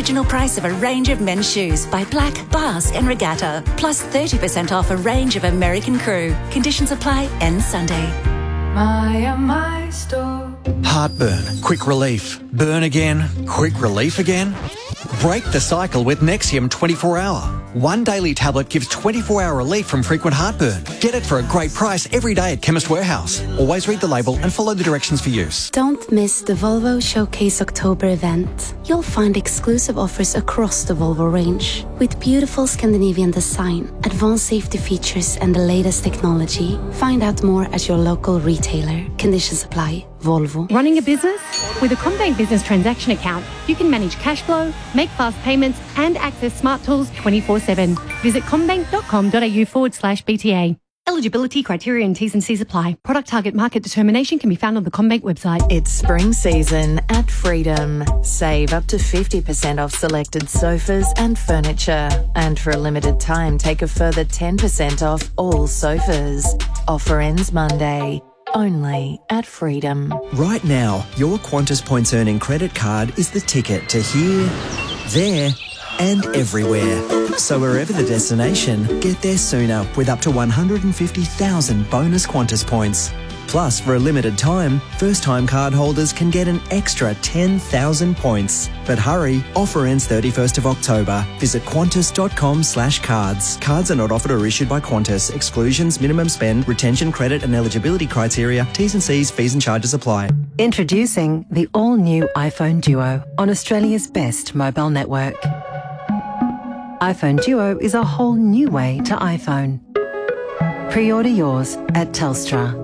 original price of a range of men's shoes by Black, Basque and Regatta, plus 30% off a range of American Crew. Conditions apply. Ends Sunday. My store. Heartburn, quick relief. Burn again, quick relief again. Break the cycle with Nexium 24-hour. One daily tablet gives 24-hour relief from frequent heartburn. Get it for a great price every day at Chemist Warehouse. Always read the label and follow the directions for use. Don't miss the Volvo Showcase October event. You'll find exclusive offers across the Volvo range. With beautiful Scandinavian design, advanced safety features and the latest technology. Find out more at your local retailer. Conditions apply. Volvo. Running a business? With a CommBank business transaction account, you can manage cash flow, make fast payments and access smart tools 24/7. Visit commbank.com.au/BTA. Eligibility criteria and T's and C's apply. Product target market determination can be found on the CommBank website. It's spring season at Freedom. Save up to 50% off selected sofas and furniture. And for a limited time, take a further 10% off all sofas. Offer ends Monday. Only at Freedom. Right now, your Qantas Points Earning credit card is the ticket to here, there and everywhere. So wherever the destination, get there sooner with up to 150,000 bonus Qantas points. Plus, for a limited time, first-time card holders can get an extra 10,000 points. But hurry, offer ends 31st of October. Visit qantas.com/cards. Cards are not offered or issued by Qantas. Exclusions, minimum spend, retention, credit and eligibility criteria, T's and C's, fees and charges apply. Introducing the all-new iPhone Duo on Australia's best mobile network. iPhone Duo is a whole new way to iPhone. Pre-order yours at Telstra.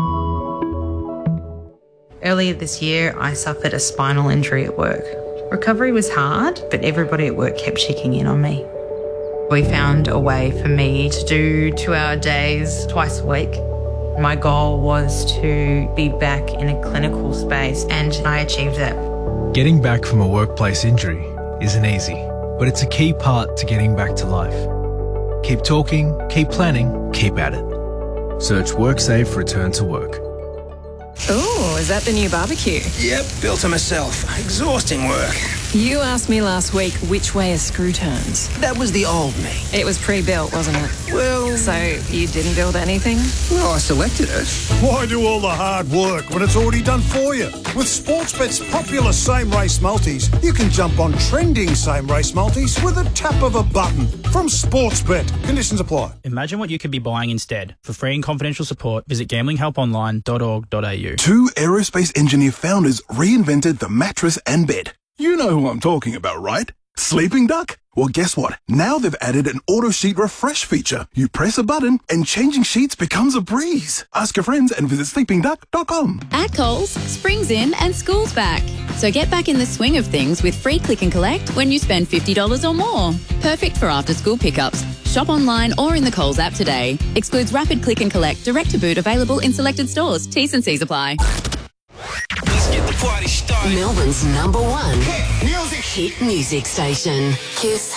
Earlier this year, I suffered a spinal injury at work. Recovery was hard, but everybody at work kept checking in on me. We found a way for me to do 2-hour days twice a week. My goal was to be back in a clinical space, and I achieved that. Getting back from a workplace injury isn't easy, but it's a key part to getting back to life. Keep talking, keep planning, keep at it. Search WorkSafe Return to Work. Oh, is that the new barbecue? Yep, built it myself. Exhausting work. You asked me last week which way a screw turns. That was the old me. It was pre-built, wasn't it? Well... So you didn't build anything? Well, I selected it. Why do all the hard work when it's already done for you? With Sportsbet's popular same-race multis, you can jump on trending same-race multis with a tap of a button. From Sportsbet. Conditions apply. Imagine what you could be buying instead. For free and confidential support, visit gamblinghelponline.org.au. Two aerospace engineer founders reinvented the mattress and bed. You know who I'm talking about, right? Sleeping Duck? Well, guess what? Now they've added an auto sheet refresh feature. You press a button and changing sheets becomes a breeze. Ask your friends and visit sleepingduck.com. At Coles, spring's in and school's back. So get back in the swing of things with free click and collect when you spend $50 or more. Perfect for after-school pickups. Shop online or in the Coles app today. Excludes rapid click and collect, direct to boot, available in selected stores. T's and C's apply. Let's get the party started. Melbourne's #1 hit music station. Kiss